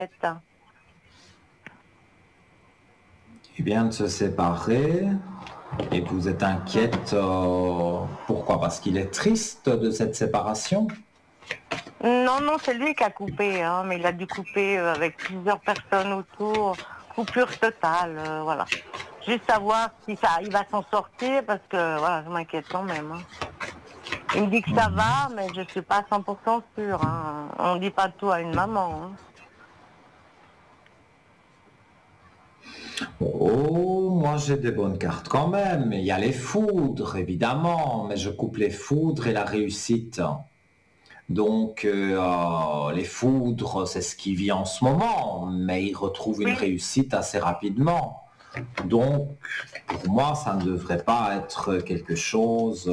fait ça. Il vient de se séparer et vous êtes inquiète. Pourquoi? Parce qu'il est triste de cette séparation? Non, non, c'est lui qui a coupé, hein, mais il a dû couper avec plusieurs personnes autour. Coupure totale, voilà. Juste savoir si ça, il va s'en sortir parce que voilà, je m'inquiète quand même, hein. Il me dit que ça va, mais je suis pas à 100% sûre, hein. On dit pas tout à une maman, hein. Oh, moi j'ai des bonnes cartes quand même. Il y a les foudres, évidemment, mais je coupe les foudres et la réussite. Donc, les foudres, c'est ce qui vit en ce moment, mais il retrouve une Oui, réussite assez rapidement. Donc, pour moi, ça ne devrait pas être quelque chose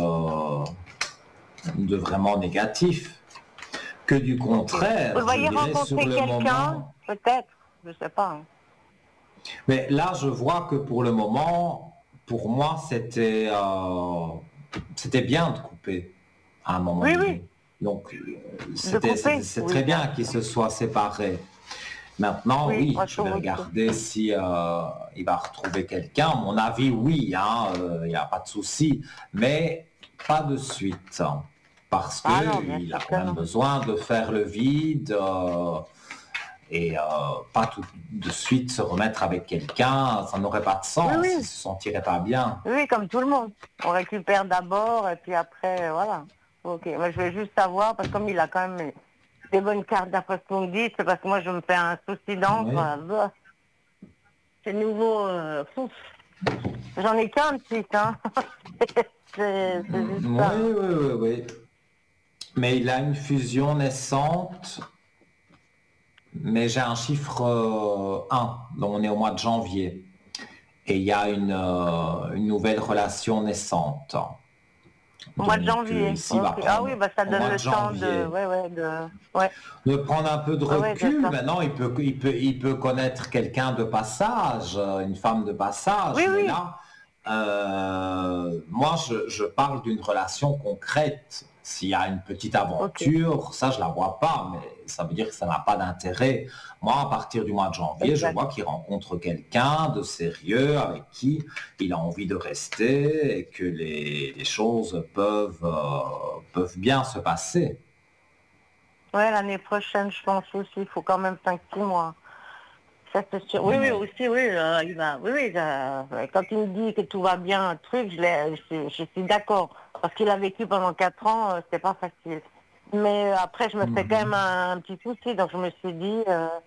de vraiment négatif. Que du ok. Vous contraire, le je voyez dirais sur rencontrer le quelqu'un, moment. peut-être, je sais pas, hein. Mais là, je vois que pour le moment, pour moi, c'était bien de couper à un moment Oui, oui, donné. Donc, de couper, c'est oui, très bien bien qu'ils sûr. se soient séparés. Maintenant, Oui, oui, moi je je vais trouve aussi. regarder si il va retrouver quelqu'un. À mon avis, oui, hein, il n'y a pas de souci, mais pas de suite, hein, parce Ah non, que bien il a sûr quand que même non. besoin de faire le vide. Et pas tout de suite se remettre avec quelqu'un, ça n'aurait pas de Oui, sens, il oui, se sentirait pas bien. oui, comme tout le monde. On récupère d'abord et puis après, voilà. Ok, moi je vais juste savoir, parce que comme il a quand même des bonnes cartes d'après ce qu'on me dit, c'est parce que moi je me fais un souci d'encre, Oui, bah, c'est nouveau, pouf. J'en ai qu'un petit, hein. C'est juste oui, ça, hein. oui, oui, oui. Mais il a une fusion naissante, mais j'ai un chiffre 1, donc on est au mois de janvier. Et il y a une nouvelle relation naissante. Au mois de Donc janvier, ici, il va ok. Ah oui, prendre bah ça au donne mois de le temps janvier. ouais, De prendre un peu de ouais, de recul. ça. Maintenant, il peut connaître quelqu'un de passage, une femme de Oui, passage, mais oui, là, moi, je parle d'une relation concrète. S'il y a une petite ok, aventure, ça, je la vois pas, mais ça veut dire que ça n'a pas d'intérêt. Moi, à partir du mois de janvier, je exact. vois qu'il rencontre quelqu'un de sérieux avec qui il a envie de rester et que les choses peuvent bien se passer. Ouais, l'année prochaine, je pense aussi, il faut quand même 5 6 mois. Ça, c'est sûr. Oui, oui, Oui. aussi, oui, il va. Oui, oui, quand il me dit que tout va bien, un truc, je suis d'accord. Parce qu'il a vécu pendant 4 ans, c'était pas facile. Mais après, je me fais quand même Mhm. un petit souci, donc je me suis dit,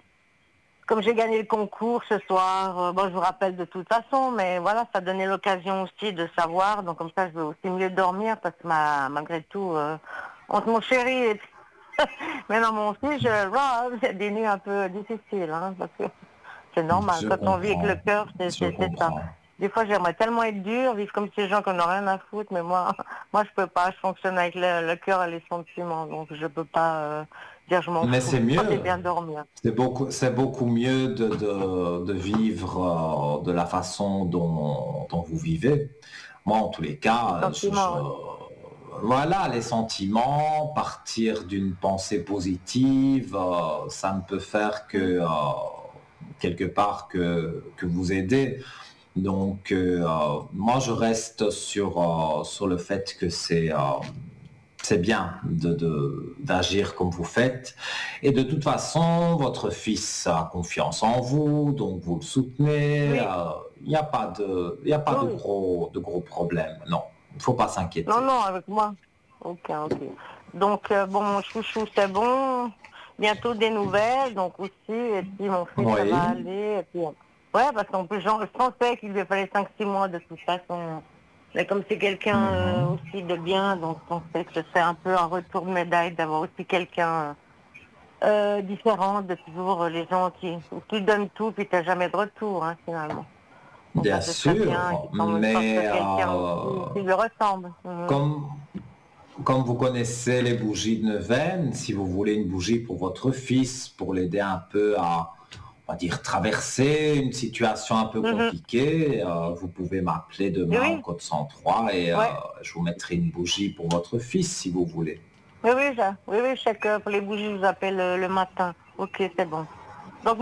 comme j'ai gagné le concours ce soir, bon, je vous rappelle de toute façon, mais voilà, ça donnait l'occasion aussi de savoir, donc comme ça, je vais aussi mieux dormir, parce que malgré tout, entre mon chéri et mais non, mon fils, c'est des nuits un peu difficiles, hein, parce que c'est normal. Je Quand on vit avec le comprends, cœur, je c'est ça. comprends. Des fois, j'aimerais tellement être dur, vivre comme ces gens qui n'ont rien à foutre, mais moi, moi, je peux pas. Je fonctionne avec le cœur et les sentiments, donc je peux pas dire je m'en Mais fous. c'est Et mieux, bien dormir. c'est beaucoup mieux de vivre de la façon dont vous vivez. Moi, en tous les Les cas, sentiments, ouais. voilà, les sentiments, partir d'une pensée positive, ça ne peut faire que Mhm. quelque part que vous aider. Donc, moi, je reste sur le fait que c'est bien d'agir comme vous faites. Et de toute façon, votre fils a confiance en vous, donc vous le soutenez. Oui, Il n'y a pas il y a pas oui, oui. de gros problèmes. Non, il ne faut pas Non, s'inquiéter. non, avec moi. Ok, ok. Donc, bon, mon chouchou, c'est bon. Bientôt des nouvelles, donc aussi, et puis mon fils, ça va Oui. aller. Et puis, ouais, parce qu'en plus, je pensais qu'il lui fallait 5 6 mois de toute façon. Mais comme c'est quelqu'un Mhm. aussi de bien, donc je pensais que c'est un peu un retour de médaille d'avoir aussi quelqu'un différent de toujours les gens qui donnent tout, puis t'as jamais de retour, hein, finalement. Donc Bien ça, ce serait bien sûr, qu'il tombe une fois sur mais quelqu'un aussi qui lui ressemble. Mhm. comme, comme vous connaissez les bougies de Neuvaine, si vous voulez une bougie pour votre fils, pour l'aider un peu à, on va dire, traverser une situation un peu Mhm. compliquée, vous pouvez m'appeler Et demain au oui, code 103 et ouais. je vous mettrai une bougie pour votre fils si vous voulez. Oui, oui, oui, oui, chaque, pour les bougies, je vous appelle le matin. Ok, c'est bon.